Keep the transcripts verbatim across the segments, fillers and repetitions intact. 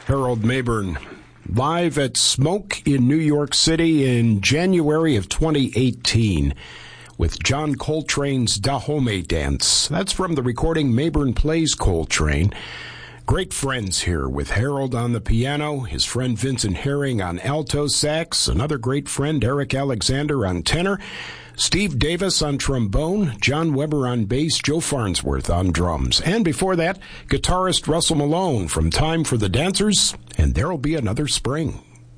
Harold Mayburn, live at Smoke in New York City in January of twenty eighteen with John Coltrane's Dahomey Dance. That's from the recording Mayburn Plays Coltrane. Great friends here with Harold on the piano, his friend Vincent Herring on alto sax, another great friend Eric Alexander on tenor, Steve Davis on trombone, John Weber on bass, Joe Farnsworth on drums. And before that, guitarist Russell Malone from Time for the Dancers, and There'll Be Another Spring.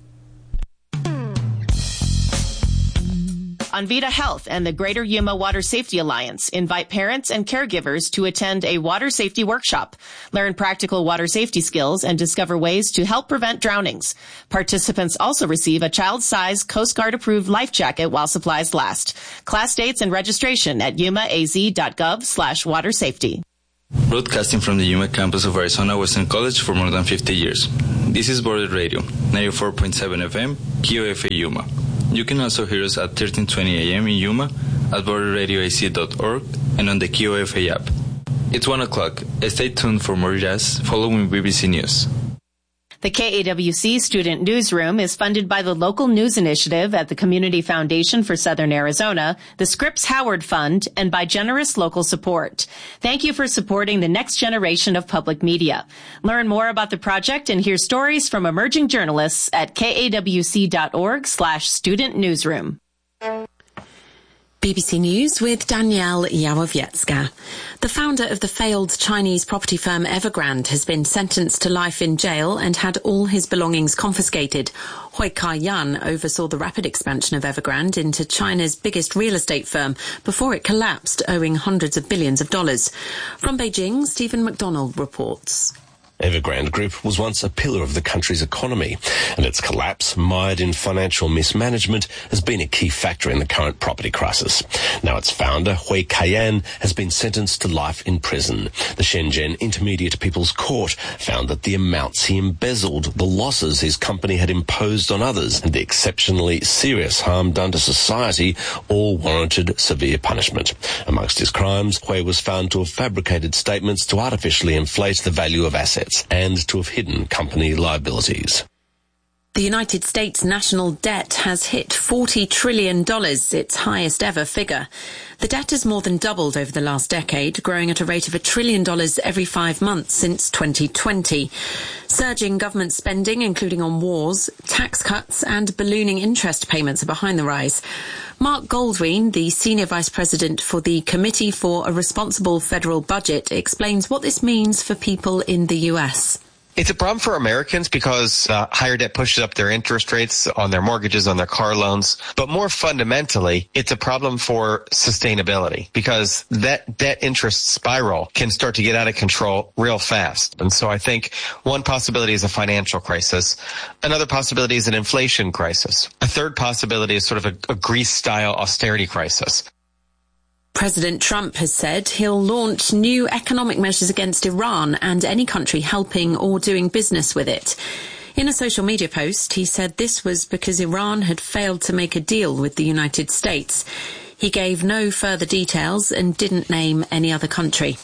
Envita Health and the Greater Yuma Water Safety Alliance invite parents and caregivers to attend a water safety workshop. Learn practical water safety skills and discover ways to help prevent drownings. Participants also receive a child-size Coast Guard-approved life jacket while supplies last. Class dates and registration at yumaaz.gov slash water safety. Broadcasting from the Yuma campus of Arizona Western College for more than fifty years. This is Border Radio, ninety-four point seven F M, K O F A Yuma. You can also hear us at thirteen twenty A M in Yuma, at border radio a c dot org, and on the K O F A app. It's one o'clock. Stay tuned for more jazz following B B C News. The K A W C Student Newsroom is funded by the Local News Initiative at the Community Foundation for Southern Arizona, the Scripps Howard Fund, and by generous local support. Thank you for supporting the next generation of public media. Learn more about the project and hear stories from emerging journalists at kawc.org slash student newsroom. B B C News with Danielle Yawowiecka. The founder of the failed Chinese property firm Evergrande has been sentenced to life in jail and had all his belongings confiscated. Hui Ka-yan oversaw the rapid expansion of Evergrande into China's biggest real estate firm before it collapsed, owing hundreds of billions of dollars. From Beijing, Stephen McDonald reports. Evergrande Group was once a pillar of the country's economy, and its collapse, mired in financial mismanagement, has been a key factor in the current property crisis. Now its founder, Hui Ka-yan, has been sentenced to life in prison. The Shenzhen Intermediate People's Court found that the amounts he embezzled, the losses his company had imposed on others, and the exceptionally serious harm done to society all warranted severe punishment. Amongst his crimes, Hui was found to have fabricated statements to artificially inflate the value of assets and to have hidden company liabilities. The United States national debt has hit forty trillion dollars, its highest ever figure. The debt has more than doubled over the last decade, growing at a rate of a trillion dollars every five months since twenty twenty. Surging government spending, including on wars, tax cuts and ballooning interest payments are behind the rise. Mark Goldwein, the Senior Vice President for the Committee for a Responsible Federal Budget, explains what this means for people in the U S. It's a problem for Americans because uh, higher debt pushes up their interest rates on their mortgages, on their car loans. But more fundamentally, it's a problem for sustainability because that debt interest spiral can start to get out of control real fast. And so I think one possibility is a financial crisis. Another possibility is an inflation crisis. A third possibility is sort of a, a Greece-style austerity crisis. President Trump has said he'll launch new economic measures against Iran and any country helping or doing business with it. In a social media post, he said this was because Iran had failed to make a deal with the United States. He gave no further details and didn't name any other country.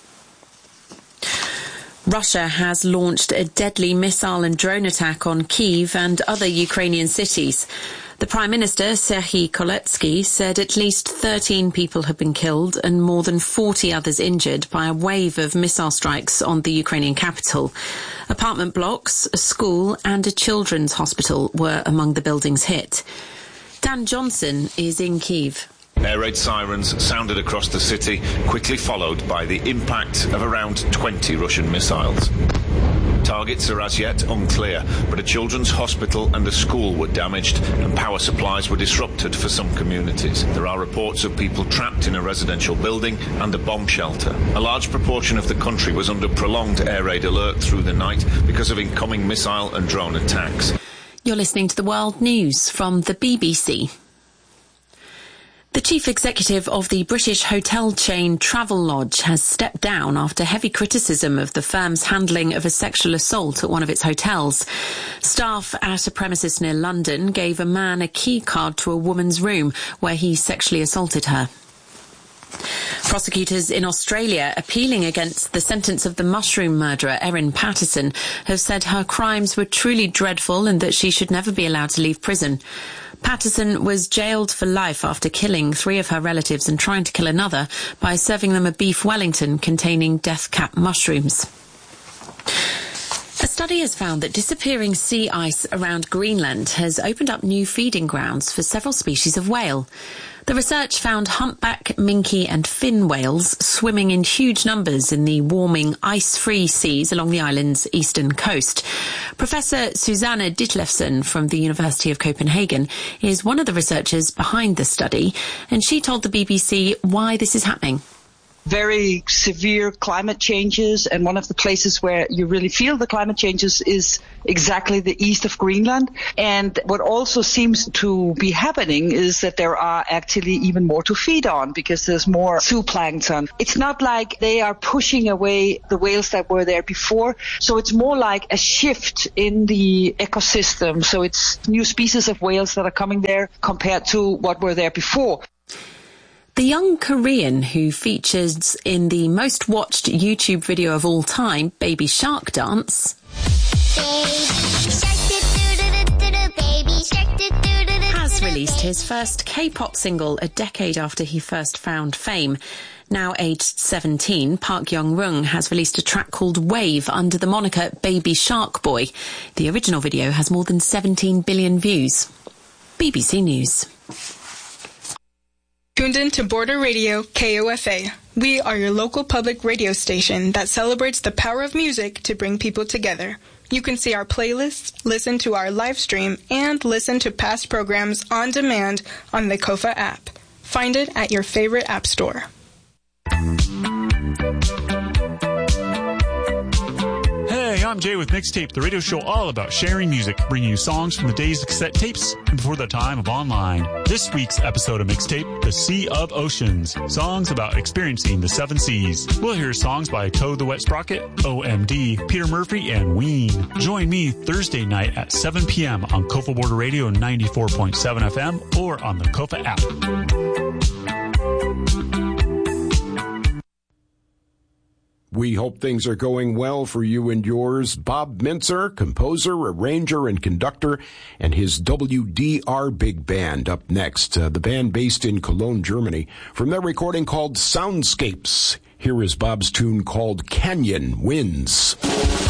Russia has launched a deadly missile and drone attack on Kyiv and other Ukrainian cities. The Prime Minister, Serhiy Koletsky, said at least thirteen people have been killed and more than forty others injured by a wave of missile strikes on the Ukrainian capital. Apartment blocks, a school and a children's hospital were among the buildings hit. Dan Johnson is in Kyiv. Air raid sirens sounded across the city, quickly followed by the impact of around twenty Russian missiles. Targets are as yet unclear, but a children's hospital and a school were damaged and power supplies were disrupted for some communities. There are reports of people trapped in a residential building and a bomb shelter. A large proportion of the country was under prolonged air raid alert through the night because of incoming missile and drone attacks. You're listening to the World News from the B B C. The chief executive of the British hotel chain Travelodge has stepped down after heavy criticism of the firm's handling of a sexual assault at one of its hotels. Staff at a premises near London gave a man a key card to a woman's room where he sexually assaulted her. Prosecutors in Australia appealing against the sentence of the mushroom murderer Erin Patterson have said her crimes were truly dreadful and that she should never be allowed to leave prison. Patterson was jailed for life after killing three of her relatives and trying to kill another by serving them a beef Wellington containing death cap mushrooms. A study has found that disappearing sea ice around Greenland has opened up new feeding grounds for several species of whale. The research found humpback, minke and fin whales swimming in huge numbers in the warming, ice-free seas along the island's eastern coast. Professor Susanne Ditlevsen from the University of Copenhagen is one of the researchers behind the study, and she told the B B C why this is happening. Very severe climate changes, and one of the places where you really feel the climate changes is exactly the east of Greenland. And what also seems to be happening is that there are actually even more to feed on because there's more zooplankton. It's not like they are pushing away the whales that were there before, so it's more like a shift in the ecosystem. So it's new species of whales that are coming there compared to what were there before. The young Korean who features in the most watched YouTube video of all time, Baby Shark Dance, has released his first K-pop single a decade after he first found fame. Now aged seventeen, Park Young-rung has released a track called Wave under the moniker Baby Shark Boy. The original video has more than seventeen billion views. B B C News. Tuned in to Border Radio K O F A. We are your local public radio station that celebrates the power of music to bring people together. You can see our playlists, listen to our live stream, and listen to past programs on demand on the Kofa app. Find it at your favorite app store. Hey, I'm Jay with Mixtape, the radio show all about sharing music, bringing you songs from the days of cassette tapes and before the time of online. This week's episode of Mixtape, The Sea of Oceans, songs about experiencing the seven seas. We'll hear songs by Toad the Wet Sprocket, O M D, Peter Murphy, and Ween. Join me Thursday night at seven p.m. on Kofa Border Radio ninety-four point seven F M or on the Kofa app. We hope things are going well for you and yours. Bob Mintzer, composer, arranger, and conductor, and his W D R Big Band up next. Uh, the band based in Cologne, Germany. From their recording called Soundscapes, here is Bob's tune called Canyon Winds.